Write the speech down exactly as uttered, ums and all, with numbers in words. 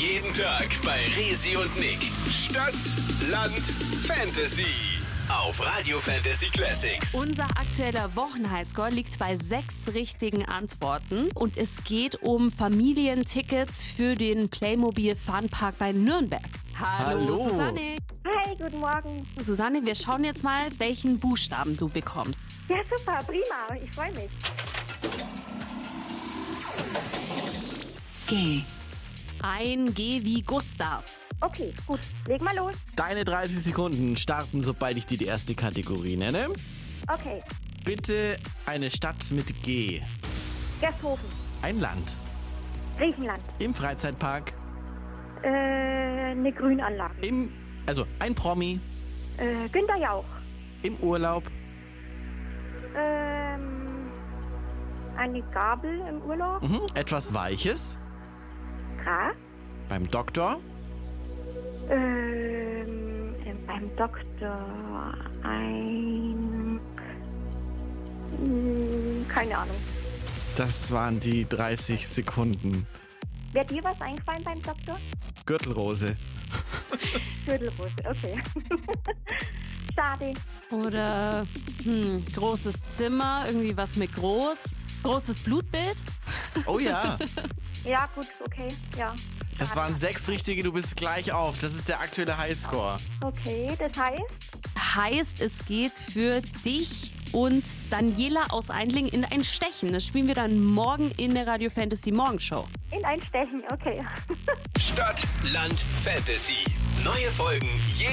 Jeden Tag bei Resi und Nick. Stadt, Land, Fantasy. Auf Radio Fantasy Classics. Unser aktueller Wochenhighscore liegt bei sechs richtigen Antworten. Und es geht um Familientickets für den Playmobil Funpark bei Nürnberg. Hallo, Hallo. Susanne. Hi, guten Morgen. Susanne, wir schauen jetzt mal, welchen Buchstaben du bekommst. Ja, super, prima. Ich freue mich. G. Ein G wie Gustav. Okay, gut. Leg mal los. Deine dreißig Sekunden starten, sobald ich dir die erste Kategorie nenne. Okay. Bitte eine Stadt mit G. Gersthofen. Ein Land. Griechenland. Im Freizeitpark. Äh, eine Grünanlage. Im, also ein Promi. Äh, Günter Jauch. Im Urlaub. Ähm, eine Gabel im Urlaub. Mhm. Etwas Weiches. Gras. Beim Doktor. Ähm, beim Doktor ein... Hm, keine Ahnung. Das waren die dreißig Sekunden. Wäre dir was eingefallen beim Doktor? Gürtelrose. Gürtelrose, okay. Schade. Oder hm, großes Zimmer, irgendwie was mit groß. Großes Blutbild. Oh ja. Ja, gut, okay, ja. Das waren sechs richtige, du bist gleich auf. Das ist der aktuelle Highscore. Okay, das heißt? Heißt, es geht für dich und Daniela aus Eindling in ein Stechen. Das spielen wir dann morgen in der Radio Fantasy Morgenshow. In ein Stechen, okay. Stadt, Land, Fantasy. Neue Folgen jeden